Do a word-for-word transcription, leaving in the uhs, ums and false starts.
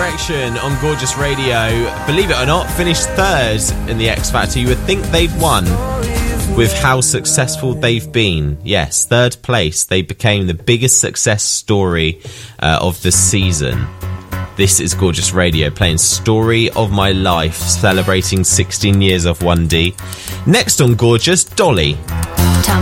Direction on Gorgeous Radio, believe it or not, finished third in the X Factor. You would think they'd won with how successful they've been. Yes, third place. They became the biggest success story uh, of the season. This is Gorgeous Radio, playing Story of My Life, celebrating sixteen years of one D. Next on Gorgeous, Dolly.